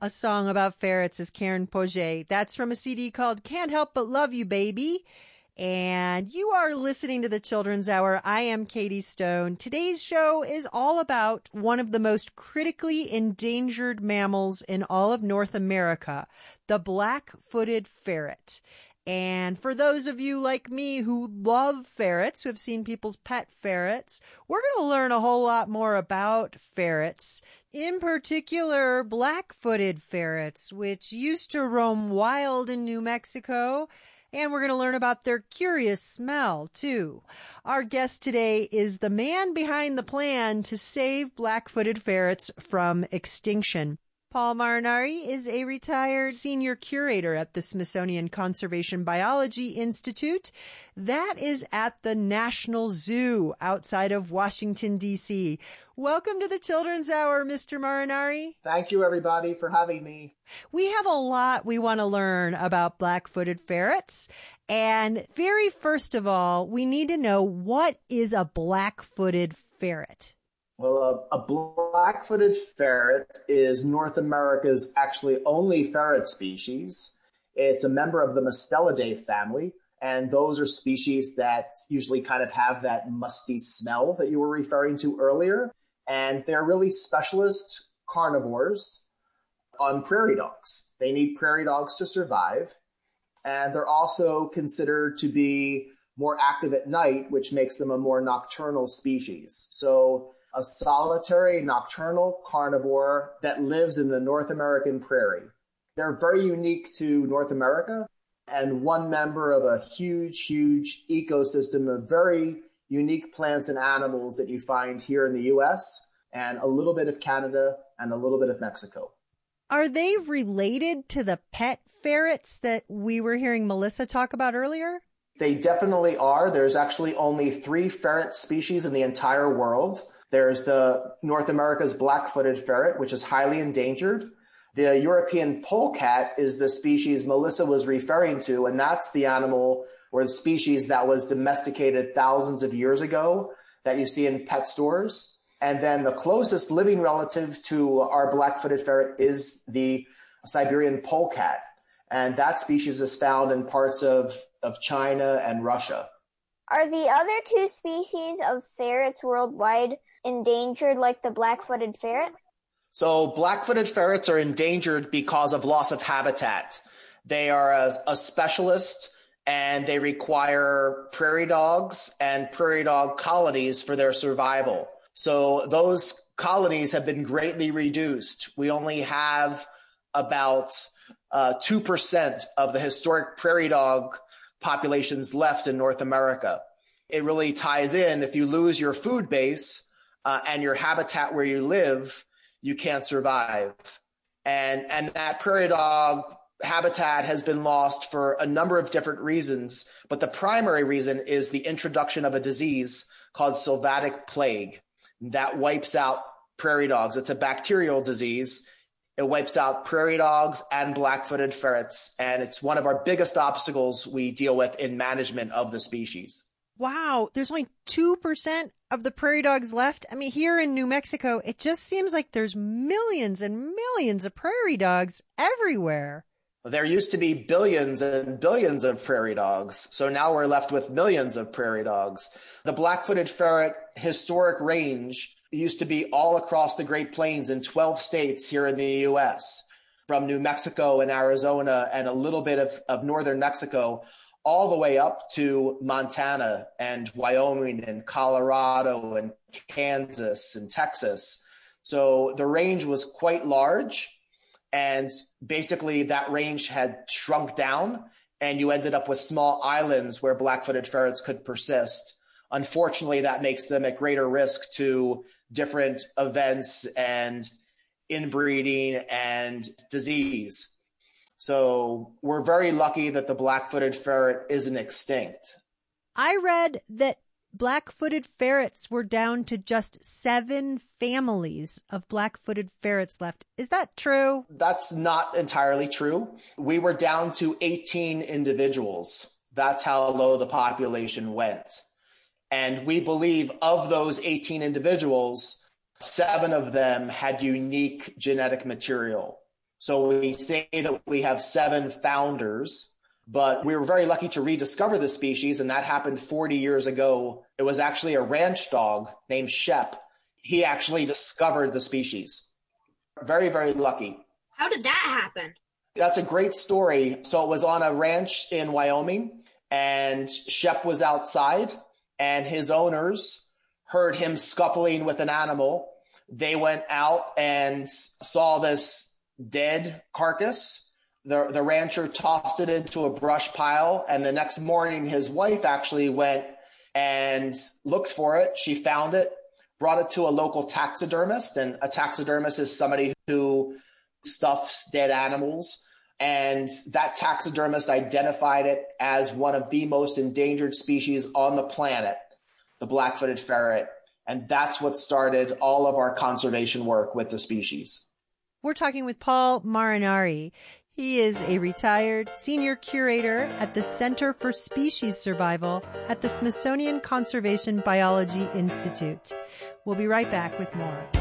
A Song About Ferrets is Karen Poget. That's from a CD called Can't Help But Love You, Baby. And you are listening to the Children's Hour. I am Katie Stone. Today's show is all about one of the most critically endangered mammals in all of North America, the black-footed ferret. And for those of you like me who love ferrets, who have seen people's pet ferrets, we're going to learn a whole lot more about ferrets, in particular black-footed ferrets, which used to roam wild in New Mexico. And we're going to learn about their curious smell, too. Our guest today is the man behind the plan to save black-footed ferrets from extinction. Paul Marinari is a retired senior curator at the Smithsonian Conservation Biology Institute. That is at the National Zoo outside of Washington, D.C. Welcome to the Children's Hour, Mr. Marinari. Thank you, everybody, for having me. We have a lot we want to learn about black-footed ferrets. And very first of all, we need to know, what is a black-footed ferret? Well, a black-footed ferret is North America's actually only ferret species. It's a member of the Mustelidae family, and those are species that usually kind of have that musty smell that you were referring to earlier. And they're really specialist carnivores on prairie dogs. They need prairie dogs to survive. And they're also considered to be more active at night, which makes them a more nocturnal species. So a solitary nocturnal carnivore that lives in the North American prairie. They're very unique to North America and one member of a huge, huge ecosystem of very unique plants and animals that you find here in the U.S. and a little bit of Canada and a little bit of Mexico. Are they related to the pet ferrets that we were hearing Melissa talk about earlier? They definitely are. There's actually only 3 ferret species in the entire world. There's the North America's black-footed ferret, which is highly endangered. The European polecat is the species Melissa was referring to, and that's the animal or the species that was domesticated thousands of years ago that you see in pet stores. And then the closest living relative to our black-footed ferret is the Siberian polecat, and that species is found in parts of China and Russia. Are the other 2 species of ferrets worldwide endangered like the black-footed ferret? So black-footed ferrets are endangered because of loss of habitat. They are a specialist, and they require prairie dogs and prairie dog colonies for their survival. So those colonies have been greatly reduced. We only have about 2% of the historic prairie dog populations left in North America. It really ties in. If you lose your food base and your habitat where you live, you can't survive. And that prairie dog habitat has been lost for a number of different reasons, but the primary reason is the introduction of a disease called sylvatic plague that wipes out prairie dogs. It's a bacterial disease. It wipes out prairie dogs and black-footed ferrets, and it's one of our biggest obstacles we deal with in management of the species. Wow, there's only 2% of the prairie dogs left. I mean, here in New Mexico, it just seems like there's millions and millions of prairie dogs everywhere. There used to be billions and billions of prairie dogs, so now we're left with millions of prairie dogs. The black-footed ferret historic range used to be all across the Great Plains in 12 states here in the U.S., from New Mexico and Arizona and a little bit of northern Mexico, all the way up to Montana and Wyoming and Colorado and Kansas and Texas. So the range was quite large, and basically that range had shrunk down, and you ended up with small islands where black-footed ferrets could persist. Unfortunately, that makes them at greater risk to different events and inbreeding and disease. So we're very lucky that the black-footed ferret isn't extinct. I read that black-footed ferrets were down to just 7 families of black-footed ferrets left. Is that true? That's not entirely true. We were down to 18 individuals. That's how low the population went. And we believe of those 18 individuals, 7 of them had unique genetic material. So we say that we have 7 founders, but we were very lucky to rediscover the species, and that happened 40 years ago. It was actually a ranch dog named Shep. He actually discovered the species. Very, very lucky. How did that happen? That's a great story. So it was on a ranch in Wyoming, and Shep was outside, and his owners heard him scuffling with an animal. They went out and saw this dead carcass. The rancher tossed it into a brush pile, and the next morning his wife actually went and looked for it. She found it, brought it to a local taxidermist, and a taxidermist is somebody who stuffs dead animals. And that taxidermist identified it as one of the most endangered species on the planet, the black-footed ferret. And that's what started all of our conservation work with the species. We're talking with Paul Marinari. He is a retired senior curator at the Center for Species Survival at the Smithsonian Conservation Biology Institute. We'll be right back with more.